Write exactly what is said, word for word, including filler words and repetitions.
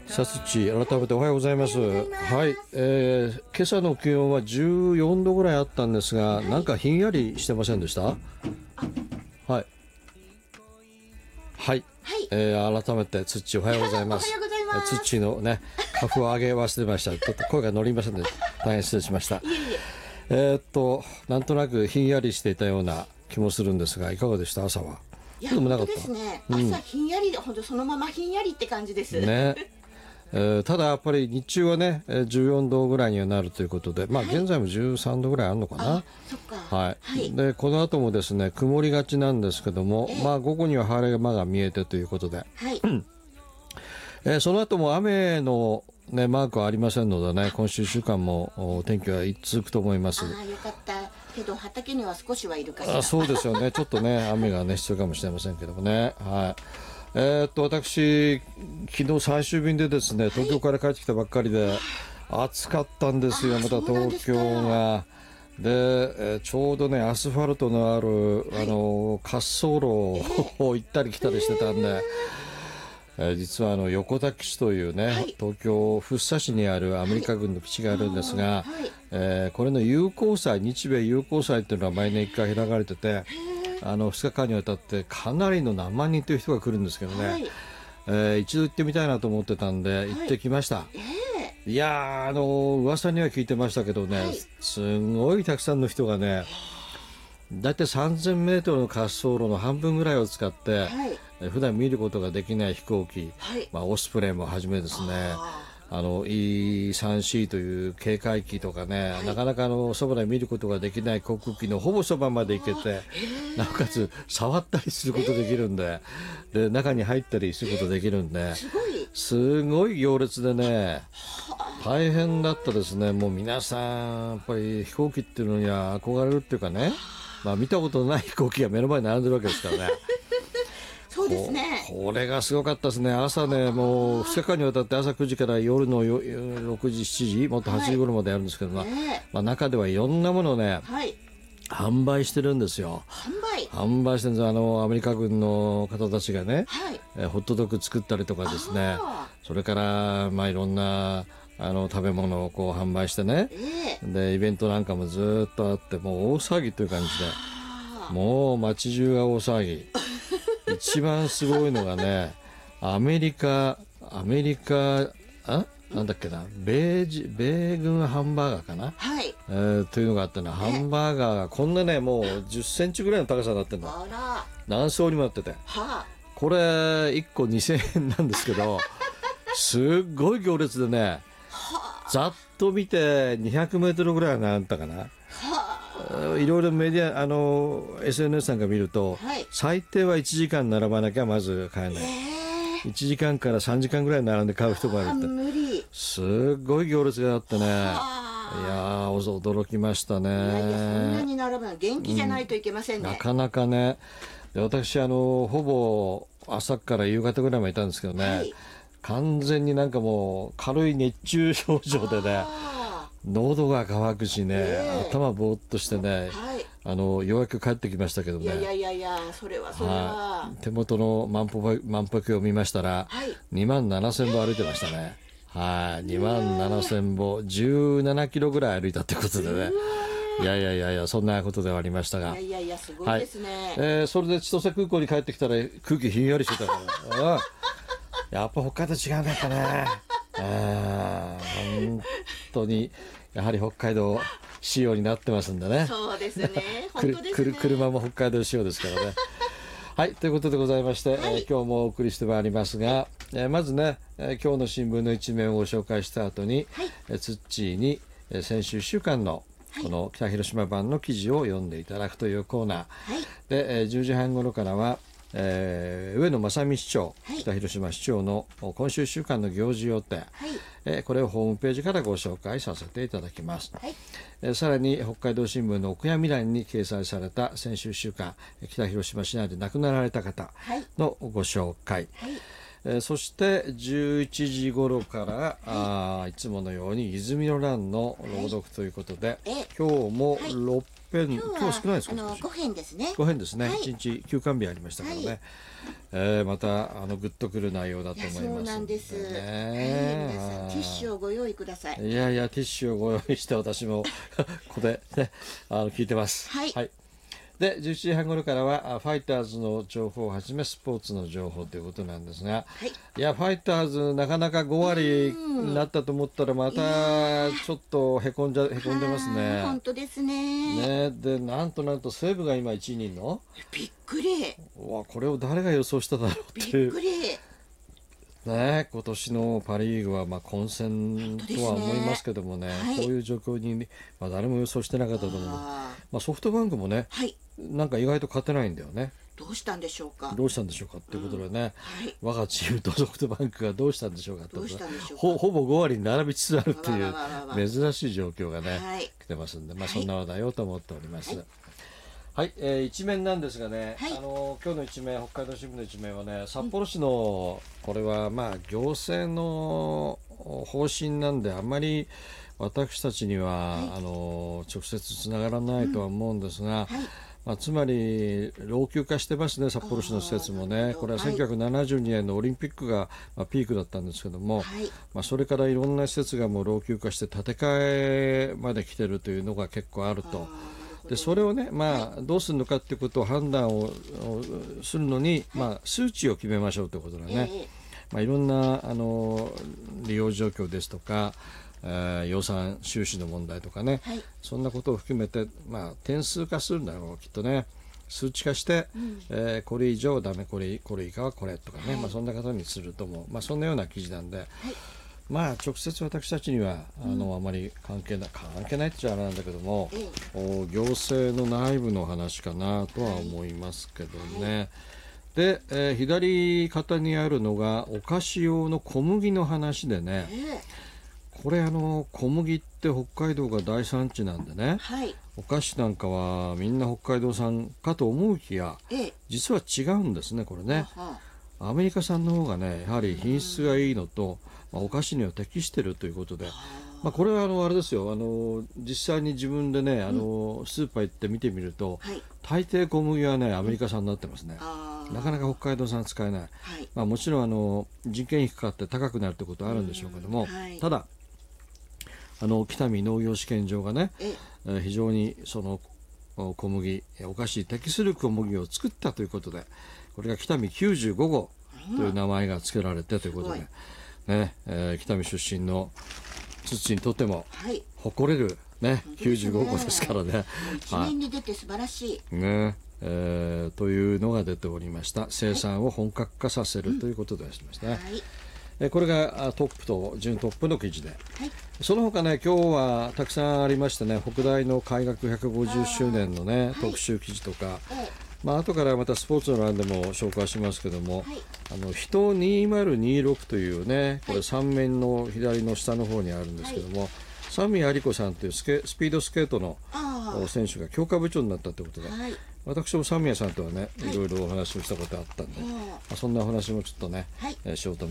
さつち改めておはようございます。はい、えー、今朝の気温はじゅうよんどぐらいあったんですが、はい、なんかひんやりしてませんでした？はいはい、はい、えー、改めてつっちおはようございます。つっちのねカフを上げ忘れました。ちょっと声が乗りませんで大変失礼しました。いえいええー、っとなんとなくひんやりしていたような気もするんですが、いかがでした？朝は。 いや本当ですね、うん、朝ひんやりで本当そのままひんやりって感じですね。 えー、ただやっぱり日中はねじゅうよんどぐらいにはなるということで、まあ、現在もじゅうさんどぐらいあるのかな、はい、 そっか、 はいはい、でこの後もですね曇りがちなんですけども、えーまあ、午後には晴れ間が見えてということで、はいえー、その後も雨の、ね、マークはありませんのでね、今週いっしゅうかんも天気は続くと思います。 ああよかったけど畑には少しはいるかしら。 あそうですよねちょっとね雨が、ね、必要かもしれませんけどもね、はいえー、っと私昨日最終便でですね東京から帰ってきたばっかりで、はい、暑かったんですよ。また東京がで、えー、ちょうどねアスファルトのある、はい、あの滑走路を行ったり来たりしてたんで、えー、実はあの横田基地というね、はい、東京福生市にあるアメリカ軍の基地があるんですが、はいえー、これの友好祭日米友好祭っていうのは毎年いっかい開かれてて、あのふつかかんにわたってかなりの何万人という人が来るんですけどね、はいえー、一度行ってみたいなと思ってたんで行ってきました、はいえー、いやーあの噂には聞いてましたけどね、はい、すごいたくさんの人がねだいたいさんぜんメートルの滑走路の半分ぐらいを使って、はい、普段見ることができない飛行機、はいまあ、オスプレイもはじめですねあの イースリーシー という警戒機とかね、はい、なかなかあのそばで見ることができない航空機のほぼそばまで行けて、なおかつ触ったりすることできるんで、で中に入ったりすることできるんで、すごい、すごい行列でね大変だったですね。もう皆さんやっぱり飛行機っていうのには憧れるっていうかね、まあ、見たことのない飛行機が目の前に並んでるわけですからねそうですね。 こ, これがすごかったですね。朝ねもうふつかかんにわたって朝くじから夜のろくじしちじもっとはちじ頃までやるんですけど、はいねまあ、中ではいろんなものをね、はい、販売してるんですよ。 販売販売してるんです。あのアメリカ軍の方たちがね、はいえホットドッグ作ったりとかですね、それからまあいろんなあの食べ物をこう販売してね、えー、でイベントなんかもずっとあって、もう大騒ぎという感じで、もう街中が大騒ぎ一番すごいのがねアメリカアメリカあなんだっけな米, 米軍ハンバーガーかな、はいえー、というのがあったの。ハンバーガーがこんなねもうじゅっセンチぐらいの高さになってるの。あら何層にもなってて、はあ、これいっこにせんえんなんですけどすっごい行列でね、はあ、ざっと見てにひゃくメートルぐらいはあったかな、はあ、いろいろメディアあの エスエヌエス なんか見ると、はい、最低はいちじかん並ばなきゃまず買えない、えー、いちじかんからさんじかんぐらい並んで買う人もあるって、無理、すっごい行列があってね、いや驚きましたね。いやいやそんなに並ぶの元気じゃないといけませんね、 うん、なかなかね。で私あのほぼ朝から夕方ぐらいまでいたんですけどね、はい、完全になんかもう軽い熱中症状でね喉が渇くしね、えー、頭ぼーっとしてね、はい、あのようやく帰ってきましたけどね。いやいやいやいやそれはそれは、 はい、手元の万歩万歩計を見ましたら、はい、にまんななせんぼ歩いてましたね。はい、にまんななせんぼじゅうななキロぐらい歩いたってことでね、いやいやいやいやそんなことではありましたが、 いやいやいやすごいですね、はいえー、それで千歳空港に帰ってきたら空気ひんやりしてたからやっぱ北海道違うんだったねあ本当にやはり北海道仕様になってますんでね。 そうですね本当ですね車も北海道仕様ですからねはいということでございまして、はいえー、今日もお送りしてまいりますが、えー、まずね、えー、今日の新聞の一面をご紹介した後に、はいえー、ツッチーに、えー、先週いっしゅうかんのこの北広島版の記事を読んでいただくというコーナー、はい、で、えー、じゅうじはん頃からは、えー、上野正美市長、はい、北広島市長の今週いっしゅうかんの行事予定、はいえー、これをホームページからご紹介させていただきます、はいえー、さらに北海道新聞の奥山未来に掲載された先週いっしゅうかん北広島市内で亡くなられた方のご紹介、はいはいえー、そしてじゅういちじ頃から、はい、あいつものように泉の欄の朗読ということで、はい、今日もろっペン今日は今日少ないですか？ あのご編ですね。 ご編ですね、 はいいちにち休館日ありましたからね、 はいえーまたあのグッとくる内容だと思いますいやそうなんです。はい、 ね。 皆さんティッシュをご用意ください。 いやいやティッシュをご用意して私もここで、ね、あの聞いてます。 はいでじゅういちじはん頃からはあファイターズの情報をはじめスポーツの情報ということなんですが、 はいいやファイターズなかなかご割になったと思ったらまたちょっとへこんじゃへこんでますはいね。 本当ですね。 ねでなんとなんと西武が今いちいにいるの。 びっくり。 うわこれを誰が予想しただろうってびいうっくり。 ね、今年のパ・リーグはまあ混戦とは思いますけどもね、 はいこういう状況に、まあ、誰も予想してなかったと思う。 あまあ、ソフトバンクもねーはい。 なんか意外と勝てないんだよね。 どうしたんでしょうか。 どうしたんでしょうかっていうことでね、 はい。 我がチームとソフトバンクがどうしたんでしょうかってことでどうしたんでしょうかほほぼご割に並びつつあるっていうわわわわわ珍しい状況がね、 はい来てますんで、まあ、 はいそんな話題をと思っております。 はいはい、えー一面なんですがね、 はいあの今日の一面、北海道新聞の一面はね、札幌市の、これはまあ行政の方針なんで、あんまり私たちには、あの直接つながらないとは思うんですが、 はい。 まあ、つまり老朽化してますね、札幌市の施設もね。 あーなるほどこれはせんきゅうひゃくななじゅうにねんのオリンピックが、まあ、ピークだったんですけども、 はい。 まあ、それからいろんな施設がもう老朽化して建て替えまで来てるというのが結構あると。 あーなるほどでそれをね、まあ、どうするのかということを判断ををするのに、まあ、数値を決めましょうということだね、 ええまあ、いろんなあの利用状況ですとか、えー予算収支の問題とかね、 はい。 そんなことを含めて、まあ、点数化するんだろうきっとね、数値化して、 うんえーこれ以上ダメ、これこれ以下はこれとかね、 はいまあ、そんな方にすると思う、まあ、そんなような記事なんで、 はい。 まあ、直接私たちにはあの、あまり関係ない関係ないって言っちゃあれなんだけども、 えお行政の内部の話かなとは思いますけどね、で、えー左肩にあるのがお菓子用の小麦の話でね、 ええこれあの小麦って北海道が大産地なんでね、 はい。 お菓子なんかはみんな北海道産かと思うきやええ実は違うんですね、これね。 はアメリカ産の方がねやはり品質がいいのと、まあ、お菓子には適しているということで、まあ、これはあのあれですよ、あの実際に自分でねあのスーパー行って見てみると、 はい。 大抵小麦はねアメリカ産になってますね。 あーなかなか北海道産使えない。 はい。 まあ、もちろんあの人件費かかって高くなるってことはあるんでしょうけども、 うんはいただあの北見農業試験場がね、 えええー非常にそのお小麦お菓子に適する小麦を作ったということで、これが北見きゅうじゅうごごうという名前が付けられてということで、 すねえー北見出身の土にとってもはい。 誇れる、ね、 本当ですねきゅうじゅうごごですからね。 一面に出て素晴らしい。 ねえーというのが出ておりました。生産を本格化させるということでしましたね。 はい。 えーこれがあトップと準トップの記事で、 はい。 その他ね今日はたくさんありましてね、北大の開学ひゃくごじゅっしゅうねんのね、 はい特集記事とか、 えまあ後からまたスポーツの欄でも紹介しますけども、 はいあの人にせんにじゅうろくというね、これさん面の左の下の方にあるんですけども、三宮有子さんというスケスピードスケートのああ。 選手が強化部長になったということで、 はい。 私も三宮さんとはねはいいろいろお話をしたことあったんで、 ええまあそんなお話もちょっとね、 はい。 えーしようと思います。